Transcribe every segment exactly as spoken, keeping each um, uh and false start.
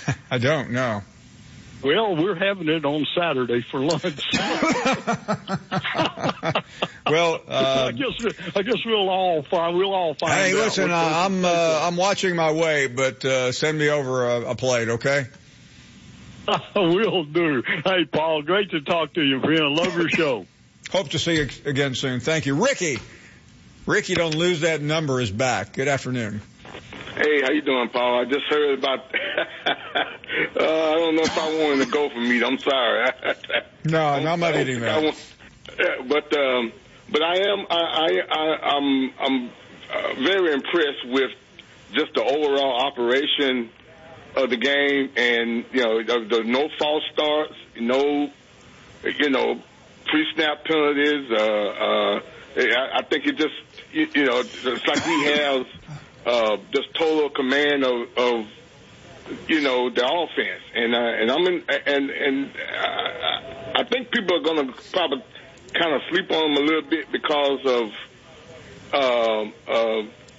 I don't know. Well, we're having it on Saturday for lunch. Well, uh, I guess I guess we'll all find we'll all find. Hey, out listen, uh, I'm uh, I'm watching my way, but uh, send me over a, a plate, okay? I will do. Hey, Paul, great to talk to you, friend. Love your show. Hope to see you again soon. Thank you, Ricky. Ricky, don't lose that number. Is back. Good afternoon. Hey, how you doing, Paul? I just heard about. uh, I don't know if I wanted to go for meat. I'm sorry. no, no, I'm not eating that. Want, but um, but I am. I, I, I I'm I'm uh, very impressed with just the overall operation of the game, and you know, the, the no false starts, no, you know, pre-snap penalties. Uh, uh, I, I think it just, you, you know, it's like he has. Uh, just total command of, of, you know, the offense, and uh, and I'm in, and and I, I think people are going to probably kind of sleep on him a little bit because of, uh, uh,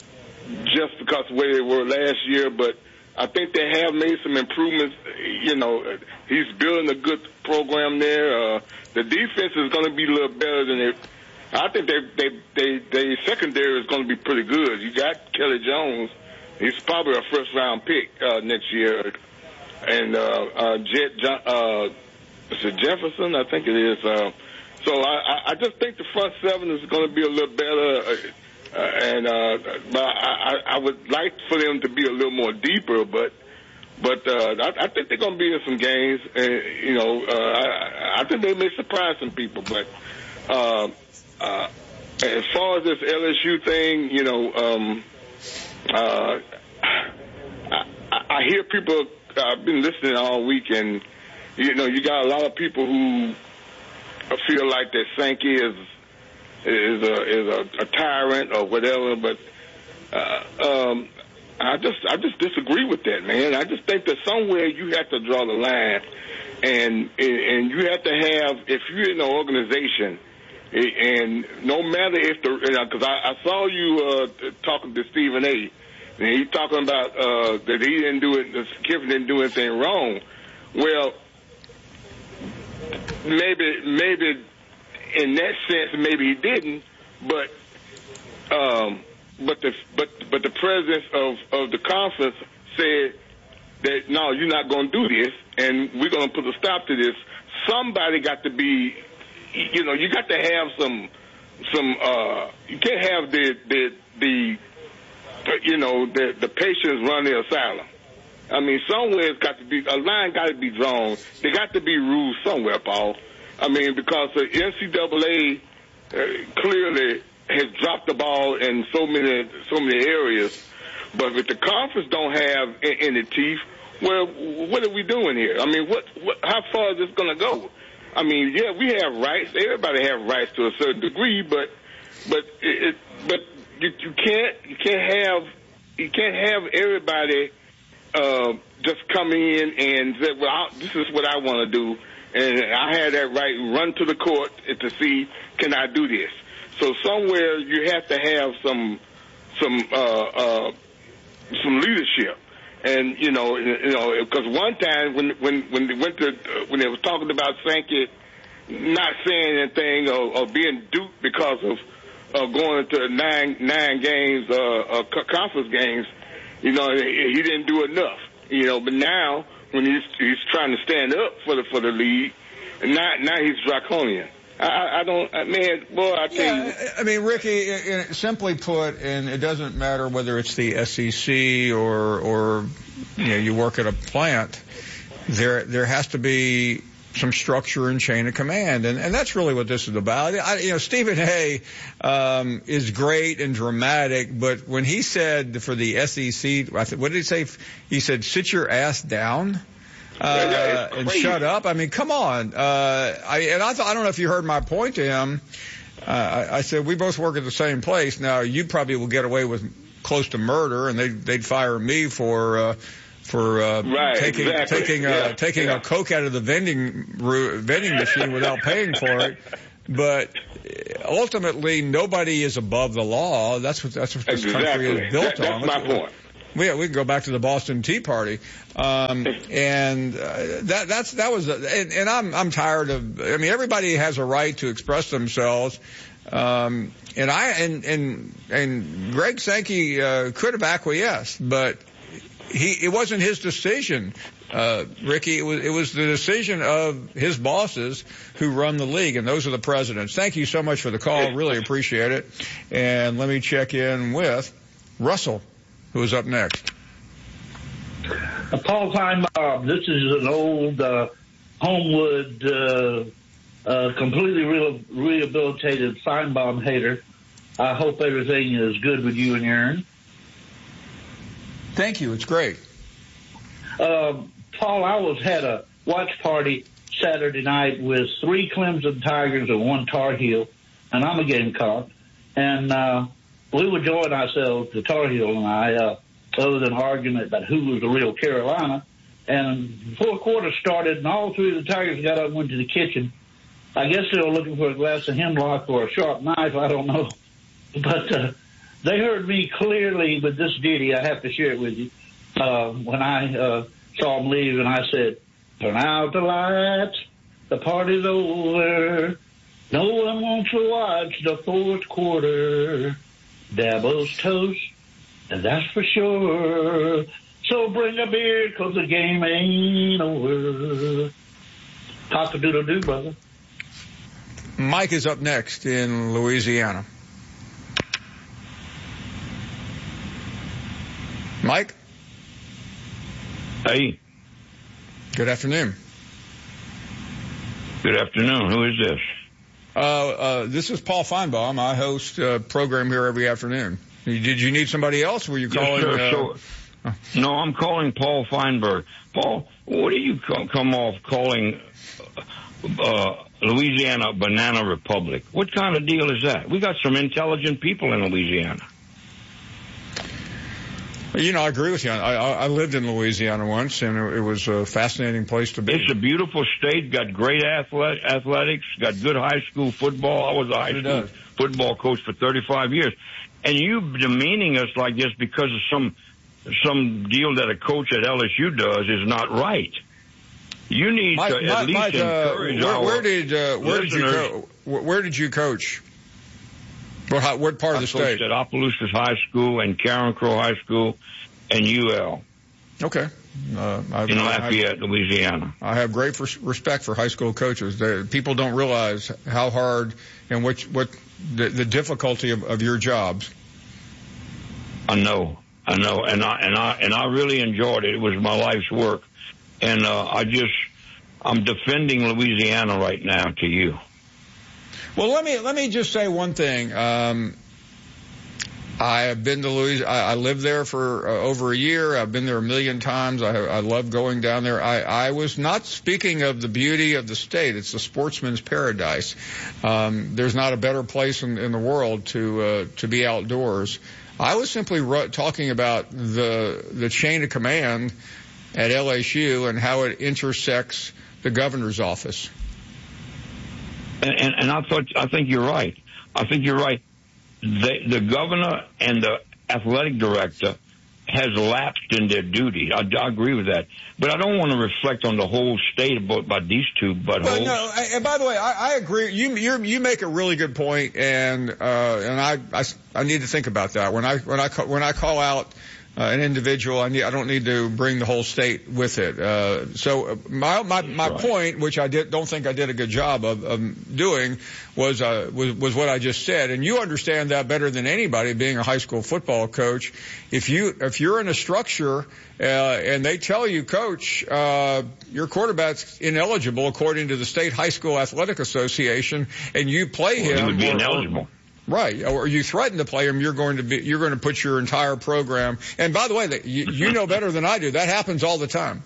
just because of the way they were last year. But I think they have made some improvements. You know, he's building a good program there. Uh, the defense is going to be a little better than it. I think they they they they secondary is going to be pretty good. You got Kelly Jones; he's probably a first round pick uh, next year, and uh, uh, Jet uh, is it Jefferson? I think it is. Uh, so I, I just think the front seven is going to be a little better, uh, uh, and uh, but I, I would like for them to be a little more deeper. But but uh, I, I think they're going to be in some games, and you know uh, I, I think they may surprise some people, but. Uh, Uh, as far as this L S U thing, you know, um, uh, I, I hear people, I've been listening all week, and, you know, you got a lot of people who feel like that Sankey is, is a, is a, a tyrant or whatever, but, uh, um, I just, I just disagree with that, man. I just think that somewhere you have to draw the line, and, and you have to have, if you're in an organization, and no matter if the, because you know, I, I saw you uh, talking to Stephen A. and he's talking about uh, that he didn't do it, that Kiffin didn't do anything wrong. Well, maybe, maybe in that sense, maybe he didn't, but, um, but the, but, but the president of, of the conference said that no, you're not going to do this, and we're going to put a stop to this. Somebody got to be. You know, you got to have some, some. Uh, you can't have the the the, you know, the the patients run the asylum. I mean, somewhere it's got to be a line. Got to be drawn. There got to be rules somewhere, Paul. I mean, because the N C double A uh, clearly has dropped the ball in so many so many areas. But if the conference don't have any teeth, well, what are we doing here? I mean, what, what how far is this going to go? I mean, yeah, we have rights. Everybody have rights to a certain degree, but but it, it, but you, you can't you can't have you can't have everybody uh, just come in and say, well, I, this is what I want to do, and I had that right. Run to the court to see, can I do this? So somewhere you have to have some some uh, uh, some leadership. And you know, you know, because one time when when when they went to uh, when they was talking about Sankey not saying anything or, or being duped because of uh, going to nine nine games, uh, uh, conference games, you know, he, he didn't do enough. You know, but now when he's he's trying to stand up for the for the league, now now he's draconian. I, I don't, I mean, boy, I tell yeah, you. I mean, Ricky, simply put, and it doesn't matter whether it's the S E C or, or, you know, you work at a plant, there, there has to be some structure and chain of command. And, and that's really what this is about. I, you know, Stephen A, um, is great and dramatic, but when he said for the S E C, I th- what did he say? He said, sit your ass down. Uh, and shut up. I mean, come on. Uh, I, and I thought, I don't know if you heard my point to him. Uh, I, I said, we both work at the same place. Now, you probably will get away with close to murder, and they, they'd fire me for, uh, for, uh, right, taking, exactly. taking, uh, yeah. taking yeah. a Coke out of the vending, vending machine without paying for it. But ultimately, nobody is above the law. That's what, that's what this exactly. country is built that, on. That's my point. we we can go back to the Boston Tea Party, um, and uh, that that's that was, a, and, and I'm I'm tired of. I mean, everybody has a right to express themselves, um, and I and and and Greg Sankey uh, could have acquiesced, but he it wasn't his decision. Uh, Ricky, it was, it was the decision of his bosses who run the league, and those are the presidents. Thank you so much for the call. Really appreciate it. And let me check in with Russell, who is up next. Uh, Paul Feinbaum, this is an old uh, Homewood, uh, uh, completely re- rehabilitated Feinbaum hater. I hope everything is good with you and Aaron. Thank you. It's great. Um, Paul, I was had a watch party Saturday night with three Clemson Tigers and one Tar Heel, and I'm a Gamecock. And uh, we were enjoying ourselves, the Tar Heel and I, uh, other than an argument about who was the real Carolina. And before the quarter started, and all three of the Tigers got up and went to the kitchen. I guess they were looking for a glass of hemlock or a sharp knife, I don't know. But uh, they heard me clearly with this ditty. I have to share it with you. Uh, when I uh, saw him leave, and I said, turn out the lights, the party's over. No one wants to watch the fourth quarter. Dabo's toast, and that's for sure. So bring a beer, 'cause the game ain't over. Cock-a-doodle-doo, brother. Mike is up next in Louisiana. Mike? Hey. Good afternoon. Good afternoon. Who is this? Uh, uh, this is Paul Feinbaum. I host a program here every afternoon. Did you need somebody else? Were you calling? Yes, sir. Uh, so, no, I'm calling Paul Feinberg. Paul, what do you come off calling uh, Louisiana Banana Republic? What kind of deal is that? We got some intelligent people in Louisiana. You know, I agree with you. I, I, I lived in Louisiana once, and it, it was a fascinating place to be. It's a beautiful state, got great athlet, athletics, got good high school football. I was a high it school does. football coach for thirty-five years. And you demeaning us like this because of some some deal that a coach at L S U does is not right. You need Mike, to at Mike, least Mike, uh, encourage where, our where did uh, where did you listeners. co- where, where did you coach? What, how, what part I of the coached state? at Opelousas High School and Karen Crow High School and U L. Okay. Uh, I, in Lafayette, I, Louisiana. I have great for, respect for high school coaches. They, people don't realize how hard and which, what the, the difficulty of, of your jobs. I know, I know, and I and I and I really enjoyed it. It was my life's work, and uh, I just I'm defending Louisiana right now to you. Well, let me let me just say one thing. Um, I have been to Louisiana. I, I lived there for uh, over a year. I've been there a million times. I, I love going down there. I, I was not speaking of the beauty of the state. It's a sportsman's paradise. Um, there's not a better place in, in the world to uh, to be outdoors. I was simply ru- talking about the the chain of command at L S U and how it intersects the governor's office. And, and, and I thought I think you're right. I think you're right. They, the governor and the athletic director has lapsed in their duty. I, I agree with that. But I don't want to reflect on the whole state about, about these two buttholes. Well, no, and by the way, I, I agree. You you're, you make a really good point, and uh, and I, I I need to think about that when I when I when I call out uh, an individual. I need I don't need to bring the whole state with it. Uh, so my my my right. point, which I did don't think I did a good job of, of doing, was uh was was what I just said, and you understand that better than anybody, being a high school football coach. If you if you're in a structure uh, and they tell you, Coach, uh, your quarterback's ineligible according to the State High School Athletic Association, and you play well, him, he would be or, ineligible. Right, or you threaten to play him, you're going to be, you're going to put your entire program. And by the way, that you, you know better than I do. That happens all the time.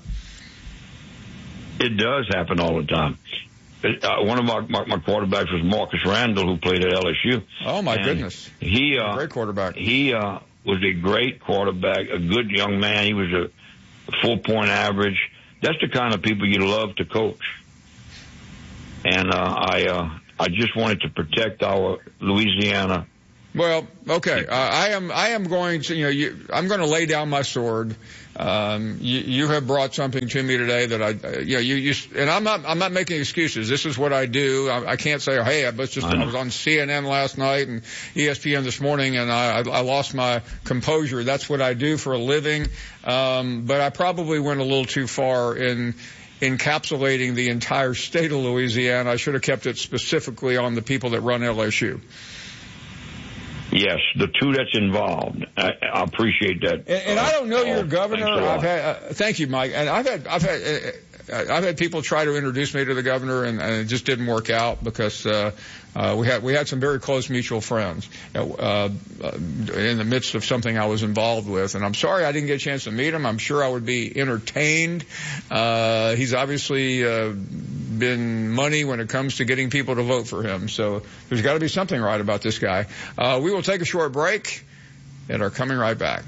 It does happen all the time. Uh, one of my, my my quarterbacks was Marcus Randall, who played at L S U. Oh my and goodness, he uh, great quarterback. He uh, was a great quarterback, a good young man. He was a full point average. That's the kind of people you love to coach. And uh, I. Uh, I just wanted to protect our Louisiana Well, okay. Uh, I am. I am going to. You know, you, I'm going to lay down my sword. Um, you, you have brought something to me today that I. Uh, you know, you, you. And I'm not. I'm not making excuses. This is what I do. I, I can't say, oh, hey, I was just. I, I was on C N N last night and E S P N this morning, and I, I lost my composure. That's what I do for a living. Um, but I probably went a little too far in encapsulating the entire state of Louisiana. I should have kept it specifically on the people that run L S U. Yes, the two that's involved. I, I appreciate that. And, and uh, I don't know your oh, governor. I've had, uh, thank you, Mike. And I've had, I've had, uh, I've had people try to introduce me to the governor, and, and it just didn't work out because uh, uh, we had we had some very close mutual friends uh, uh, in the midst of something I was involved with. And I'm sorry I didn't get a chance to meet him. I'm sure I would be entertained. Uh, he's obviously uh, been money when it comes to getting people to vote for him. So there's got to be something right about this guy. Uh, we will take a short break and are coming right back.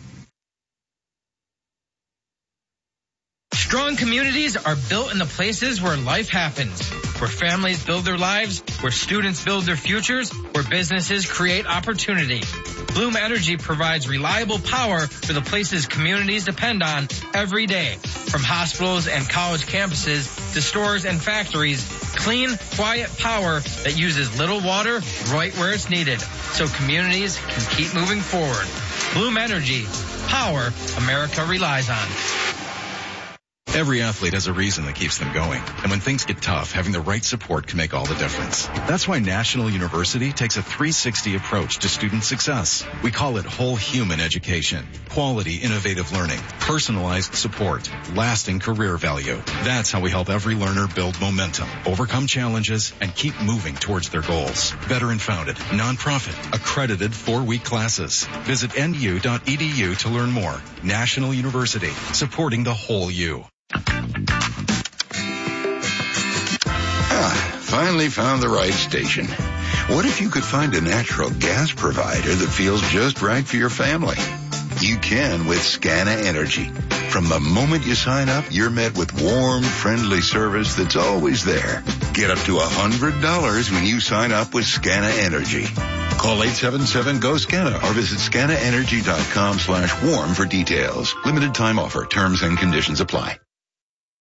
Strong communities are built in the places where life happens, where families build their lives, where students build their futures, where businesses create opportunity. Bloom Energy provides reliable power for the places communities depend on every day. From hospitals and college campuses to stores and factories, clean, quiet power that uses little water right where it's needed, so communities can keep moving forward. Bloom Energy, power America relies on. Every athlete has a reason that keeps them going. And when things get tough, having the right support can make all the difference. That's why National University takes a three sixty approach to student success. We call it whole human education. Quality, innovative learning, personalized support, lasting career value. That's how we help every learner build momentum, overcome challenges, and keep moving towards their goals. Veteran-founded, nonprofit, accredited four-week classes. Visit N U dot E D U to learn more. National University, supporting the whole you. Ah, finally found the right station. What if you could find a natural gas provider that feels just right for your family? You can with Scana Energy. From the moment you sign up, you're met with warm, friendly service that's always there. Get up to one hundred dollars when you sign up with Scana Energy. Call eight seven seven, G O, SCANA or visit scana energy dot com slash warm for details. Limited time offer. Terms and conditions apply.